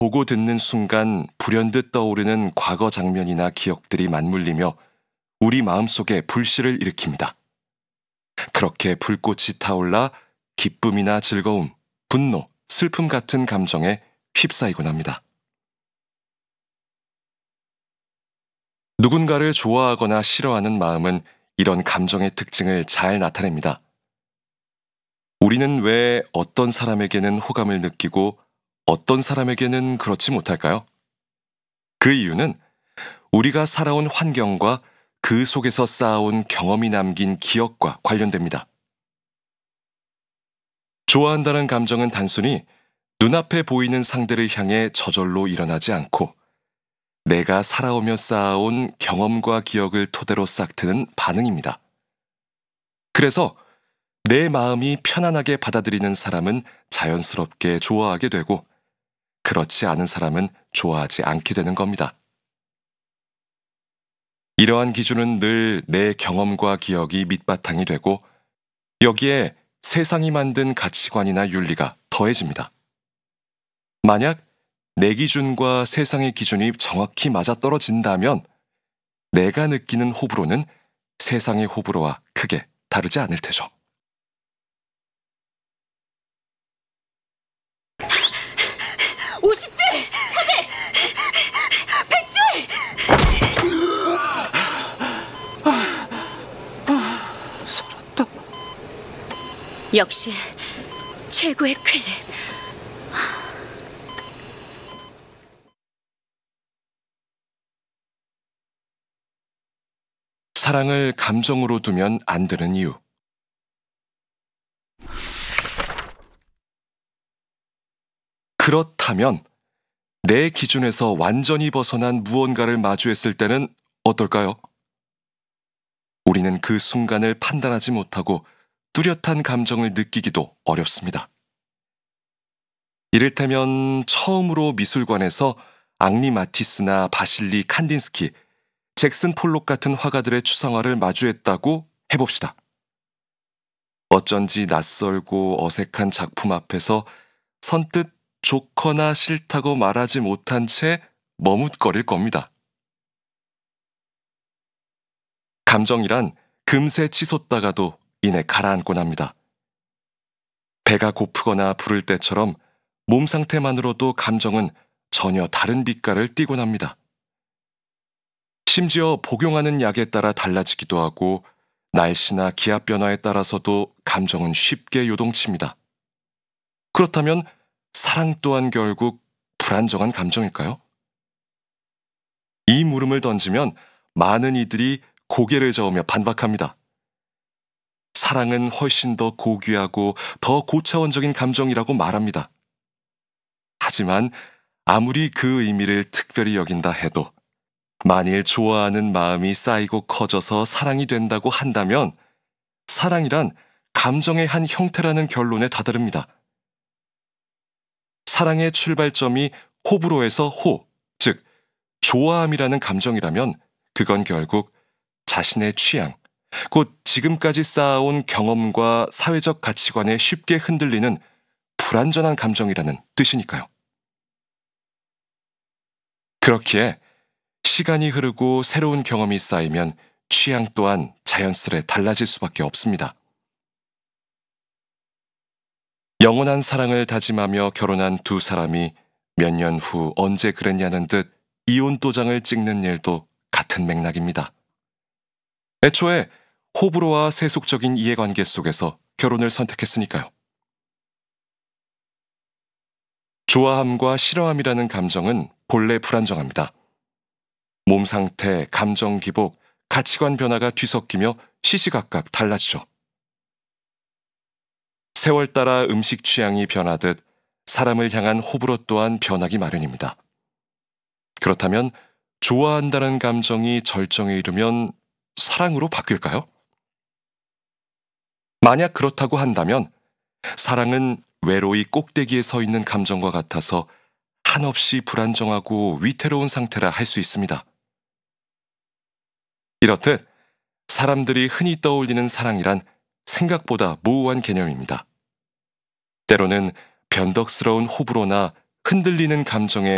보고 듣는 순간 불현듯 떠오르는 과거 장면이나 기억들이 맞물리며 우리 마음속에 불씨를 일으킵니다. 그렇게 불꽃이 타올라 기쁨이나 즐거움, 분노, 슬픔 같은 감정에 휩싸이곤 합니다. 누군가를 좋아하거나 싫어하는 마음은 이런 감정의 특징을 잘 나타냅니다. 우리는 왜 어떤 사람에게는 호감을 느끼고 어떤 사람에게는 그렇지 못할까요? 그 이유는 우리가 살아온 환경과 그 속에서 쌓아온 경험이 남긴 기억과 관련됩니다. 좋아한다는 감정은 단순히 눈앞에 보이는 상대를 향해 저절로 일어나지 않고 내가 살아오며 쌓아온 경험과 기억을 토대로 싹트는 반응입니다. 그래서 내 마음이 편안하게 받아들이는 사람은 자연스럽게 좋아하게 되고 그렇지 않은 사람은 좋아하지 않게 되는 겁니다. 이러한 기준은 늘 내 경험과 기억이 밑바탕이 되고 여기에 세상이 만든 가치관이나 윤리가 더해집니다. 만약 내 기준과 세상의 기준이 정확히 맞아떨어진다면 내가 느끼는 호불호는 세상의 호불호와 크게 다르지 않을 테죠. 50줄! 차지! 100줄! 살았다. 역시 최고의 클립. 사랑을 감정으로 두면 안 되는 이유. 그렇다면 내 기준에서 완전히 벗어난 무언가를 마주했을 때는 어떨까요? 우리는 그 순간을 판단하지 못하고 뚜렷한 감정을 느끼기도 어렵습니다. 이를테면 처음으로 미술관에서 앙리 마티스나 바실리 칸딘스키, 잭슨 폴록 같은 화가들의 추상화를 마주했다고 해봅시다. 어쩐지 낯설고 어색한 작품 앞에서 선뜻 좋거나 싫다고 말하지 못한 채 머뭇거릴 겁니다. 감정이란 금세 치솟다가도 이내 가라앉곤 합니다. 배가 고프거나 부를 때처럼 몸 상태만으로도 감정은 전혀 다른 빛깔을 띠곤 합니다. 심지어 복용하는 약에 따라 달라지기도 하고 날씨나 기압 변화에 따라서도 감정은 쉽게 요동칩니다. 그렇다면 사랑 또한 결국 불안정한 감정일까요? 이 물음을 던지면 많은 이들이 고개를 저으며 반박합니다. 사랑은 훨씬 더 고귀하고 더 고차원적인 감정이라고 말합니다. 하지만 아무리 그 의미를 특별히 여긴다 해도 만일 좋아하는 마음이 쌓이고 커져서 사랑이 된다고 한다면 사랑이란 감정의 한 형태라는 결론에 다다릅니다. 사랑의 출발점이 호불호에서 호, 즉 좋아함이라는 감정이라면 그건 결국 자신의 취향, 곧 지금까지 쌓아온 경험과 사회적 가치관에 쉽게 흔들리는 불완전한 감정이라는 뜻이니까요. 그렇기에 시간이 흐르고 새로운 경험이 쌓이면 취향 또한 자연스레 달라질 수밖에 없습니다. 영원한 사랑을 다짐하며 결혼한 두 사람이 몇 년 후 언제 그랬냐는 듯 이혼 도장을 찍는 일도 같은 맥락입니다. 애초에 호불호와 세속적인 이해관계 속에서 결혼을 선택했으니까요. 좋아함과 싫어함이라는 감정은 본래 불안정합니다. 몸 상태, 감정 기복, 가치관 변화가 뒤섞이며 시시각각 달라지죠. 세월 따라 음식 취향이 변하듯 사람을 향한 호불호 또한 변하기 마련입니다. 그렇다면 좋아한다는 감정이 절정에 이르면 사랑으로 바뀔까요? 만약 그렇다고 한다면 사랑은 외로이 꼭대기에 서 있는 감정과 같아서 한없이 불안정하고 위태로운 상태라 할 수 있습니다. 이렇듯 사람들이 흔히 떠올리는 사랑이란 생각보다 모호한 개념입니다. 때로는 변덕스러운 호불호나 흔들리는 감정에